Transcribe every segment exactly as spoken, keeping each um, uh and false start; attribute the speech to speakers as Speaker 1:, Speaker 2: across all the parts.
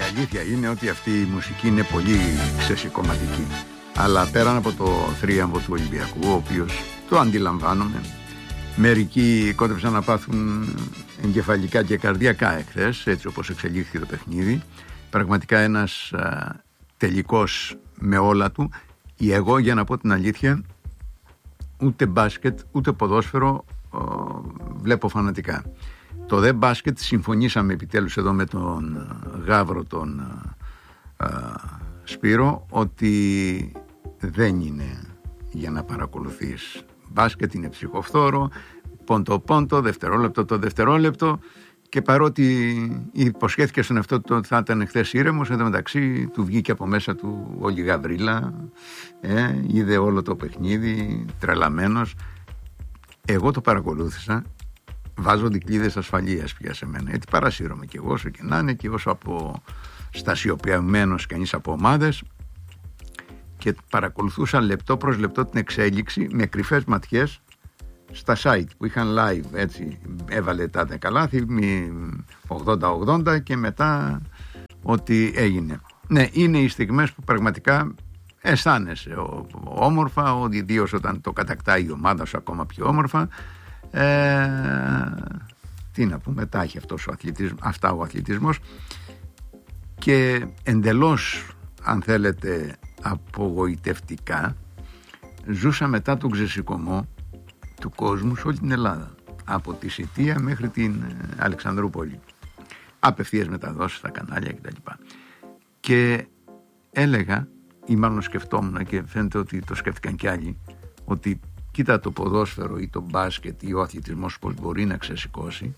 Speaker 1: αλήθεια είναι ότι αυτή η μουσική είναι πολύ ξεσηκωματική. Αλλά πέραν από το θρίαμβο του Ολυμπιακού, ο οποίος το αντιλαμβάνομαι, μερικοί κόντεψαν να πάθουν εγκεφαλικά και καρδιακά εχθές, έτσι όπως εξελίχθηκε το παιχνίδι. Πραγματικά ένας α, τελικός με όλα του. Εγώ, για να πω την αλήθεια, ούτε μπάσκετ ούτε ποδόσφαιρο α, βλέπω φανατικά. Το δε μπάσκετ συμφωνήσαμε επιτέλους εδώ με τον Γαύρο τον α, α, Σπύρο ότι δεν είναι για να παρακολουθείς μπάσκετ, είναι ψυχοφθόρο, πόντο πόντο, δευτερόλεπτο το δευτερόλεπτο, και παρότι υποσχέθηκε στον εαυτό του ότι θα ήταν χθες ήρεμος, εν τω μεταξύ του βγήκε από μέσα του όλη γαβρίλα, ε, είδε όλο το παιχνίδι τρελαμένος. Εγώ το παρακολούθησα, βάζω δικλείδες ασφαλείας πια σε μένα, έτσι παρασύρωμαι κι εγώ όσο και να είναι, και όσο από στασιοποιημένος κανείς από ομάδες, και παρακολουθούσα λεπτό προς λεπτό την εξέλιξη με κρυφές ματιές στα site που είχαν live, έτσι έβαλε τα δεκαλάθη ογδόντα ογδόντα και μετά ό,τι έγινε. Ναι, είναι οι στιγμές που πραγματικά αισθάνεσαι όμορφα, ότι ιδίως όταν το κατακτάει η ομάδα σου ακόμα πιο όμορφα. ε, τι να πούμε, τα έχει αυτός ο αθλητισμός, αυτά ο αθλητισμός, και εντελώς, αν θέλετε, απογοητευτικά ζούσα μετά τον ξεσηκωμό του κόσμου σε όλη την Ελλάδα, από τη Σιτία μέχρι την Αλεξανδρούπολη, απευθείας μεταδόσεις στα κανάλια κτλ. Και έλεγα, ή μάλλον σκεφτόμουν, και φαίνεται ότι το σκέφτηκαν κι άλλοι, ότι κοίτα το ποδόσφαιρο ή το μπάσκετ ή ο αθλητισμός πως μπορεί να ξεσηκώσει,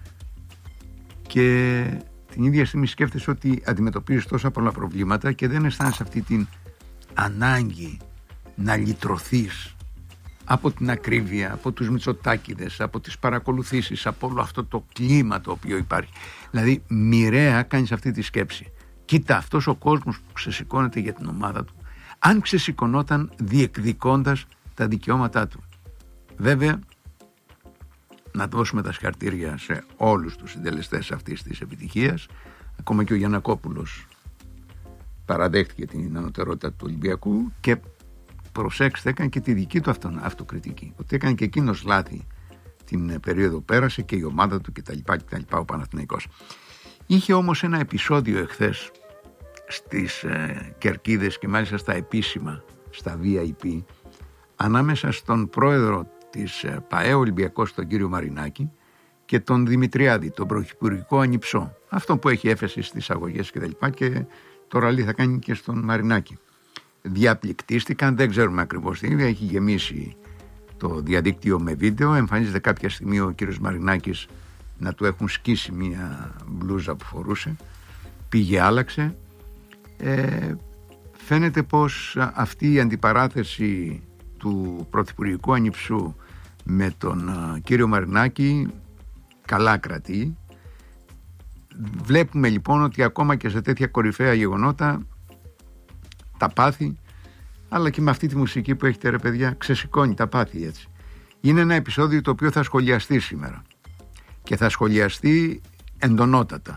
Speaker 1: και την ίδια στιγμή σκέφτεσαι ότι αντιμετωπίζεις τόσα πολλά προβλήματα και δεν αισθάνεσαι αυτή την ανάγκη να λυτρωθείς από την ακρίβεια, από τους Μητσοτάκηδες, από τις παρακολουθήσεις, από όλο αυτό το κλίμα το οποίο υπάρχει. Δηλαδή μοιραία κάνεις αυτή τη σκέψη. Κοίτα, αυτός ο κόσμος που ξεσηκώνεται για την ομάδα του, αν ξεσηκωνόταν διεκδικώντας τα δικαιώματά του. Βέβαια, να δώσουμε τα συγχαρητήρια σε όλους τους συντελεστές αυτής της επιτυχίας. Ακόμα και ο Γιαννακόπουλος παραδέχτηκε την ανωτερότητα του Ολυμπιακού, και προσέξτε, έκανε και τη δική του αυτο, αυτοκριτική, ότι έκανε και εκείνος λάθη την περίοδο που πέρασε, και η ομάδα του κτλ, κτλ, ο Παναθηναϊκός. Είχε όμως ένα επεισόδιο εχθές στις ε, Κερκίδες, και μάλιστα στα επίσημα, στα βι άι πι, ανάμεσα στον πρόεδρο της ε, ΠΑΕ Ολυμπιακός, τον κύριο Μαρινάκη, και τον Δημητριάδη, τον πρωθυπουργικό ανιψό, αυτό που έχει έφεση στις αγωγές κτλ, και, και τώρα λέει θα κάνει και στον Μαρινάκη. Διαπληκτίστηκαν, δεν ξέρουμε ακριβώς τι είναι, έχει γεμίσει το διαδίκτυο με βίντεο. Εμφανίζεται κάποια στιγμή ο κύριος Μαρινάκης να του έχουν σκίσει μία μπλούζα που φορούσε, πήγε, άλλαξε. ε, φαίνεται πως αυτή η αντιπαράθεση του πρωθυπουργικού ανιψού με τον uh, κύριο Μαρινάκη καλά κρατεί. Βλέπουμε λοιπόν ότι ακόμα και σε τέτοια κορυφαία γεγονότα τα πάθη, αλλά και με αυτή τη μουσική που έχετε, ρε παιδιά, ξεσηκώνει τα πάθη, έτσι. Είναι ένα επεισόδιο το οποίο θα σχολιαστεί σήμερα, και θα σχολιαστεί εντονότατα,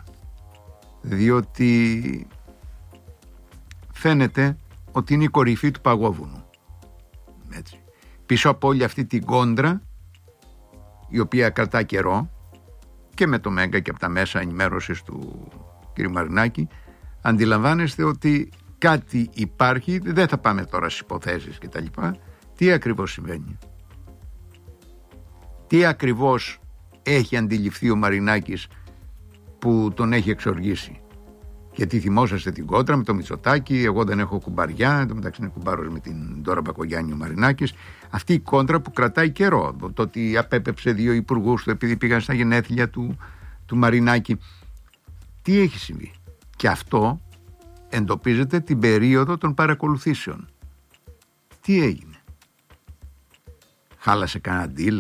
Speaker 1: διότι φαίνεται ότι είναι η κορυφή του παγόβουνου, έτσι. Πίσω από όλη αυτή την κόντρα, η οποία κρατά καιρό, και με το Μέγκα και από τα μέσα ενημέρωσης του κ. Μαρινάκη, αντιλαμβάνεστε ότι κάτι υπάρχει. Δεν θα πάμε τώρα στις υποθέσεις και τα λοιπά. Τι ακριβώς συμβαίνει, τι ακριβώς έχει αντιληφθεί ο Μαρινάκης που τον έχει εξοργήσει? Γιατί θυμόσαστε την κόντρα με το Μητσοτάκη, εγώ δεν έχω κουμπαριά, εν τω μεταξύ είναι κουμπάρος με την Ντόρα Μπακογιάννη ο Μαρινάκης. Αυτή η κόντρα που κρατάει καιρό, το ότι απέπεψε δύο υπουργούς του επειδή πήγαν στα γενέθλια του, του Μαρινάκη. Τι έχει συμβεί? Και αυτό εντοπίζεται την περίοδο των παρακολουθήσεων. Τι έγινε? Χάλασε κανένα deal?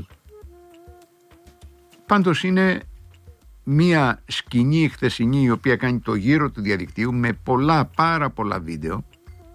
Speaker 1: Πάντως είναι μία σκηνή χθεσινή η οποία κάνει το γύρο του διαδικτύου με πολλά, πάρα πολλά βίντεο,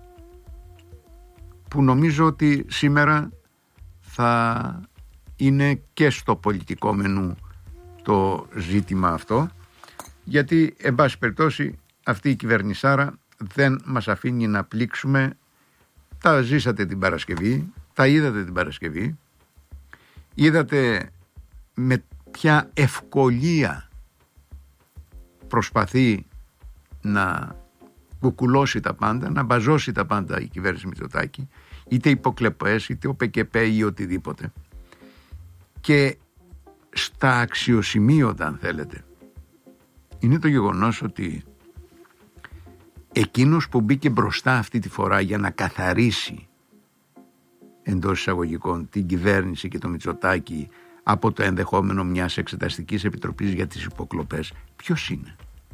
Speaker 1: που νομίζω ότι σήμερα θα είναι και στο πολιτικό μενού το ζήτημα αυτό, γιατί εν πάση περιπτώσει αυτή η κυβερνησάρα δεν μας αφήνει να πλήξουμε. Τα ζήσατε την Παρασκευή, τα είδατε την Παρασκευή, είδατε με ποια ευκολία προσπαθεί να κουκουλώσει τα πάντα, να μπαζώσει τα πάντα η κυβέρνηση Μητσοτάκη, είτε υποκλεπές, είτε ο ΠΚΠ ή οτιδήποτε. Και στα αξιοσημείωτα, αν θέλετε, είναι το γεγονός ότι εκείνος που μπήκε μπροστά αυτή τη φορά για να καθαρίσει εντός εισαγωγικών την κυβέρνηση και το Μητσοτάκη από το ενδεχόμενο μιας εξεταστικής επιτροπής για τις υποκλοπές, ποιος είναι?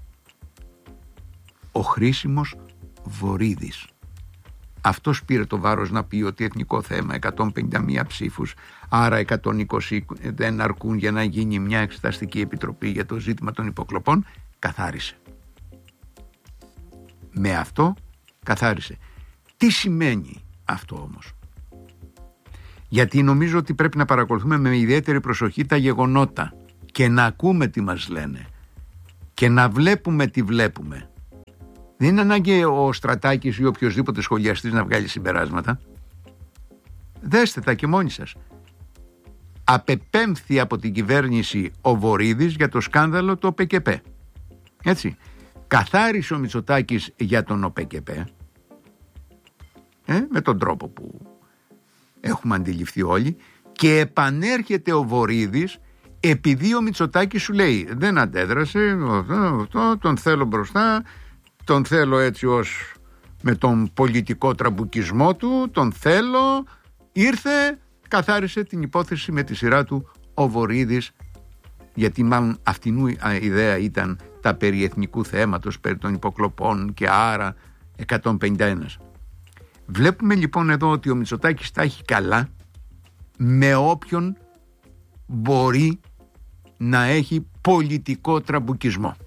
Speaker 1: Ο Χρήσιμος Βορίδης. Αυτός πήρε το βάρος να πει ότι εθνικό θέμα, εκατόν πενήντα μία ψήφους, άρα εκατόν είκοσι δεν αρκούν για να γίνει μια εξεταστική επιτροπή για το ζήτημα των υποκλοπών. Καθάρισε. Με αυτό καθάρισε. Τι σημαίνει αυτό όμως? Γιατί νομίζω ότι πρέπει να παρακολουθούμε με ιδιαίτερη προσοχή τα γεγονότα και να ακούμε τι μας λένε και να βλέπουμε τι βλέπουμε. Δεν είναι ανάγκη ο Στρατάκης ή οποιοσδήποτε σχολιαστής να βγάλει συμπεράσματα. Δέστε τα και μόνοι σας. Απεπέμφθη από την κυβέρνηση ο Βορίδης για το σκάνδαλο του ΟΠΚΠ. Έτσι. Καθάρισε ο Μητσοτάκης για τον ΟΠΚΠ, ε, με τον τρόπο που έχουμε αντιληφθεί όλοι, και επανέρχεται ο Βορίδης επειδή ο Μητσοτάκης σου λέει δεν αντέδρασε, τον θέλω μπροστά, τον θέλω έτσι ως με τον πολιτικό τραμπουκισμό του, τον θέλω, ήρθε, καθάρισε την υπόθεση με τη σειρά του ο Βορίδης, γιατί μάλλον αυτήν η ιδέα ήταν τα περί εθνικού θέματος, περί των υποκλοπών και άρα εκατόν πενήντα ένα. Βλέπουμε λοιπόν εδώ ότι ο Μητσοτάκης τα έχει καλά με όποιον μπορεί να έχει πολιτικό τραμπουκισμό.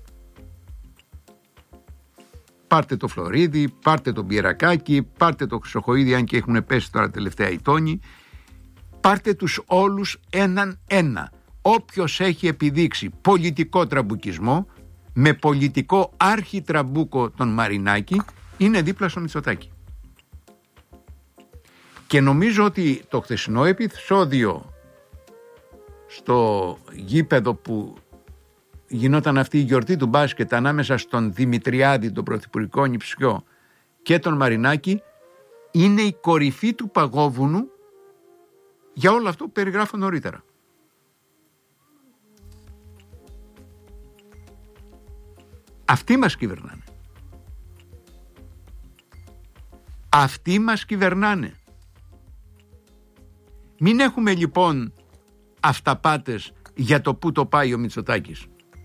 Speaker 1: Πάρτε το Φλωρίδη, πάρτε το Μπιερακάκη, πάρτε το Χρυσοχοΐδη, αν και έχουν πέσει τώρα τελευταία οι τόνοι, πάρτε τους όλους έναν ένα. Όποιος έχει επιδείξει πολιτικό τραμπουκισμό με πολιτικό άρχιτραμπούκο τον Μαρινάκη είναι δίπλα στο Μητσοτάκη. Και νομίζω ότι το χθεσινό επεισόδιο στο γήπεδο που γινόταν αυτή η γιορτή του μπάσκετ ανάμεσα στον Δημητριάδη, τον πρωθυπουργικό νηψιό, και τον Μαρινάκη είναι η κορυφή του παγόβουνου για όλο αυτό που περιγράφω νωρίτερα. Αυτοί μας κυβερνάνε. Αυτοί μας κυβερνάνε. Μην έχουμε λοιπόν αυταπάτες για το πού το πάει ο Μητσοτάκης.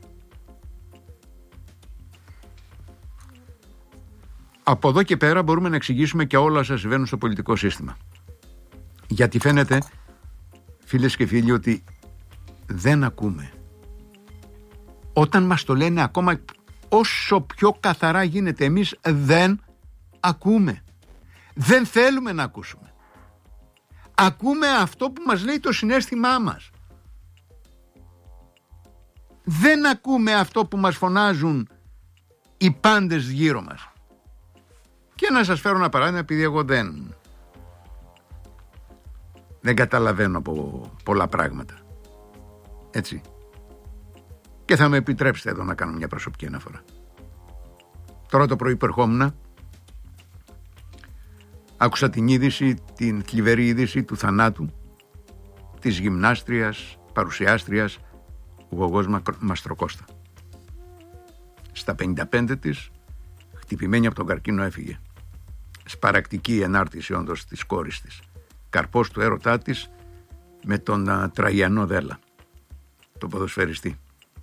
Speaker 1: Από εδώ και πέρα μπορούμε να εξηγήσουμε και όλα όσα συμβαίνουν στο πολιτικό σύστημα. Γιατί φαίνεται, φίλες και φίλοι, ότι δεν ακούμε. Όταν μας το λένε ακόμα όσο πιο καθαρά γίνεται, εμείς δεν ακούμε. Δεν θέλουμε να ακούσουμε. Ακούμε αυτό που μας λέει το συναίσθημά μας. Δεν ακούμε αυτό που μας φωνάζουν οι πάντες γύρω μας. Και να σας φέρω ένα παράδειγμα, επειδή εγώ δεν δεν καταλαβαίνω από πολλά πράγματα. Έτσι. Και θα με επιτρέψετε εδώ να κάνω μια προσωπική αναφορά. Τώρα το πρωί που ερχόμουν, άκουσα την είδηση, την θλιβερή είδηση του θανάτου της γυμνάστριας, παρουσιάστριας Γογός Μαστροκώστα. Στα πενήντα πέντε της, χτυπημένη από τον καρκίνο, έφυγε. Σπαρακτική ενάρτηση όντως της κόρης της. Καρπός του έρωτά της με τον α, Τραγιανό Δέλα, τον ποδοσφαιριστή.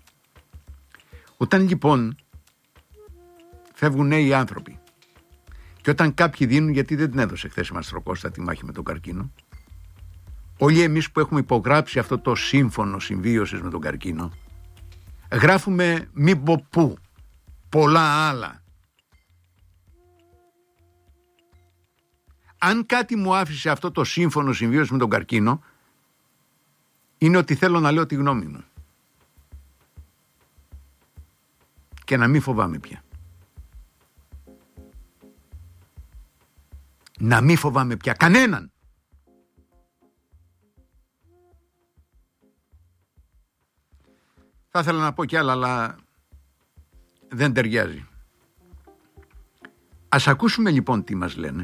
Speaker 1: Όταν λοιπόν φεύγουν νέοι άνθρωποι και όταν κάποιοι δίνουν, γιατί δεν την έδωσε χθες η Μαστροκώστα τη μάχη με τον καρκίνο, όλοι εμείς που έχουμε υπογράψει αυτό το σύμφωνο συμβίωσης με τον καρκίνο, γράφουμε μη πω πού, πολλά άλλα. Αν κάτι μου άφησε αυτό το σύμφωνο συμβίωσης με τον καρκίνο, είναι ότι θέλω να λέω τη γνώμη μου. Και να μην φοβάμαι πια. να μην φοβάμαι πια κανέναν. Θα ήθελα να πω κι άλλα, αλλά δεν ταιριάζει. Ας ακούσουμε λοιπόν τι μας λένε.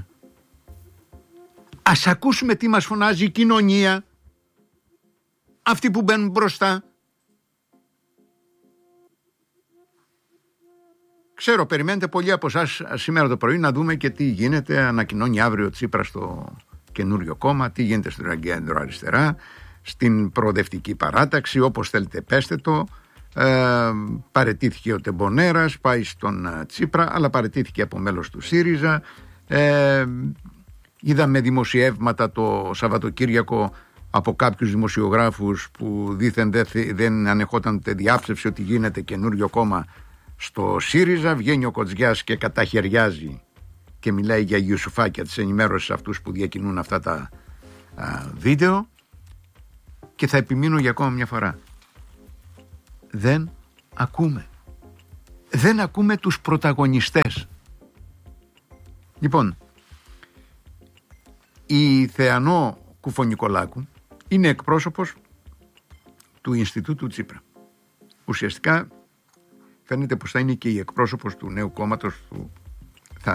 Speaker 1: Ας ακούσουμε τι μας φωνάζει η κοινωνία, αυτοί που μπαίνουν μπροστά. Ξέρω, περιμένετε πολλοί από εσάς σήμερα το πρωί να δούμε και τι γίνεται. Ανακοινώνει αύριο ο Τσίπρας στο καινούριο κόμμα, τι γίνεται στην κέντρο-αριστερά, στην προοδευτική παράταξη, όπως θέλετε πέστε το. Ε, παραιτήθηκε ο Τεμπονέρας, πάει στον Τσίπρα, αλλά παραιτήθηκε από μέλος του ΣΥΡΙΖΑ. Ε, είδαμε δημοσιεύματα το Σαββατοκύριακο από κάποιους δημοσιογράφους που δήθεν δεν, δεν ανεχόταν ούτε διάψευση ότι γίνεται καινούριο κόμμα στο ΣΥΡΙΖΑ. Βγαίνει ο Κοτζιάς και καταχαιριάζει και μιλάει για γιουσουφάκια της ενημέρωσης αυτούς που διακινούν αυτά τα α, βίντεο. Και θα επιμείνω για ακόμα μια φορά. Δεν ακούμε. Δεν ακούμε τους πρωταγωνιστές. Λοιπόν, η Θεανό Κουφονικολάκου είναι εκπρόσωπος του Ινστιτούτου Τσίπρα. Ουσιαστικά φαίνεται πως θα είναι και η εκπρόσωπος του νέου κόμματος του